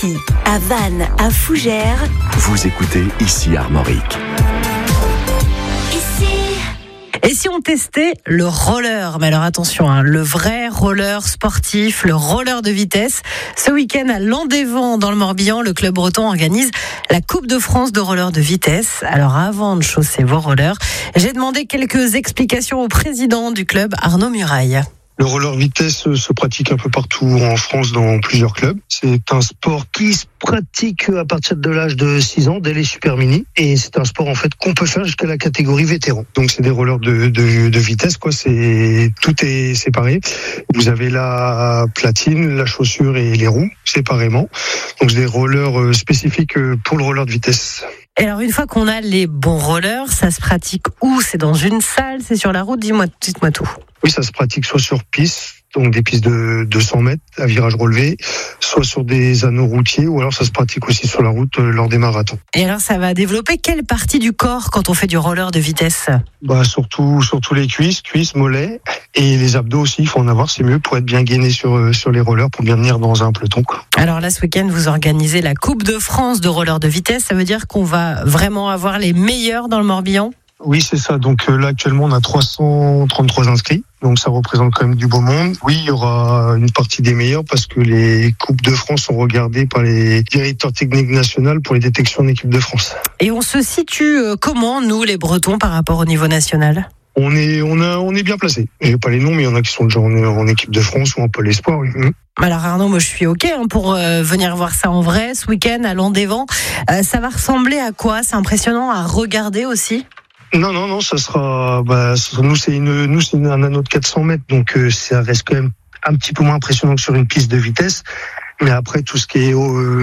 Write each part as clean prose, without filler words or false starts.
ski, à Vannes, à Fougères. Vous écoutez ici Armorique. Et si on testait le roller? Mais alors attention, le vrai roller sportif, le roller de vitesse. Ce week-end à Landévent, dans le Morbihan, le club breton organise la Coupe de France de roller de vitesse. Alors avant de chausser vos rollers, j'ai demandé quelques explications au président du club, Arnaud Muraille. Le roller vitesse se pratique un peu partout en France dans plusieurs clubs. C'est un sport qui se pratique à partir de l'âge de 6 ans, dès les super mini. Et c'est un sport en fait qu'on peut faire jusqu'à la catégorie vétéran. Donc c'est des rollers de vitesse, quoi. Tout est séparé. Vous avez la platine, la chaussure et les roues séparément. Donc c'est des rollers spécifiques pour le roller de vitesse. Et alors une fois qu'on a les bons rollers, ça se pratique où? C'est dans une salle? C'est sur la route? Dites-moi tout. Oui, ça se pratique soit sur piste, donc des pistes de 200 mètres à virage relevé, soit sur des anneaux routiers, ou alors ça se pratique aussi sur la route lors des marathons. Et alors ça va développer quelle partie du corps quand on fait du roller de vitesse? Surtout les cuisses, mollets, et les abdos aussi, il faut en avoir, c'est mieux pour être bien gainé sur les rollers, pour bien venir dans un peloton, quoi. Alors là, ce week-end, vous organisez la Coupe de France de roller de vitesse, ça veut dire qu'on va vraiment avoir les meilleurs dans le Morbihan? Oui, c'est ça. Donc là, actuellement, on a 333 inscrits. Donc ça représente quand même du beau monde. Oui, il y aura une partie des meilleurs parce que les Coupes de France sont regardées par les directeurs techniques nationaux pour les détections en équipe de France. Et on se situe comment, nous, les Bretons, par rapport au niveau national ? On est bien placés. J'ai pas les noms, mais il y en a qui sont déjà en équipe de France ou un peu l'espoir. Oui. Alors Arnaud, moi je suis OK pour venir voir ça en vrai ce week-end à Landévent. Ça va ressembler à quoi ? C'est impressionnant à regarder aussi ? Non, ça sera. Nous c'est un anneau de 400 mètres, donc ça reste quand même un petit peu moins impressionnant que sur une piste de vitesse. Mais après tout ce qui est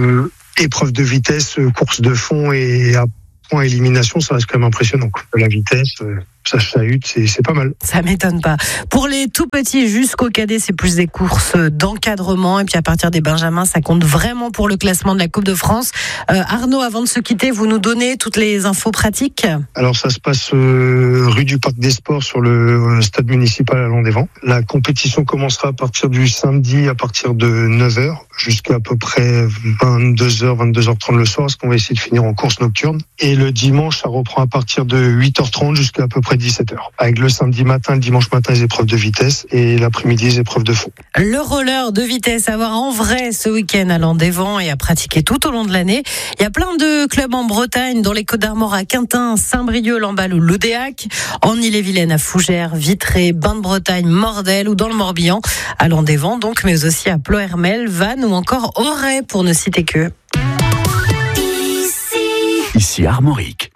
épreuve de vitesse, course de fond et à point élimination, ça reste quand même impressionnant. La vitesse, ça chahute, c'est pas mal. Ça m'étonne pas. Pour les tout petits jusqu'au cadet, c'est plus des courses d'encadrement. Et puis à partir des benjamins, ça compte vraiment pour le classement de la Coupe de France. Arnaud, avant de se quitter, vous nous donnez toutes les infos pratiques ? Alors ça se passe rue du Parc des Sports sur le stade municipal à Landévent. La compétition commencera à partir du samedi à partir de 9h jusqu'à à peu près 22h30 le soir, parce qu'on va essayer de finir en course nocturne. Et le dimanche, ça reprend à partir de 8h30 jusqu'à peu près 17h. Avec le samedi matin, le dimanche matin, les épreuves de vitesse et l'après-midi, les épreuves de fond. Le roller de vitesse à voir en vrai ce week-end à Landévent et à pratiquer tout au long de l'année. Il y a plein de clubs en Bretagne, dans les Côtes-d'Armor à Quintin, Saint-Brieuc, Lamballe ou Lodéac, en Ille-et-Vilaine à Fougères, Vitré, Bain-de-Bretagne, Mordel ou dans le Morbihan à Landévent donc, mais aussi à Ploërmel, Vannes ou encore Auray pour ne citer que. Ici Armorique.